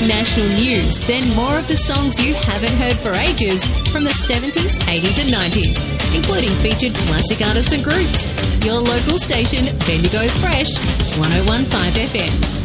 national news, then more of the songs you haven't heard for ages from the 70s, 80s and 90s, including featured classic artists and groups. Your local station, Bendigo's Fresh, 101.5 FM.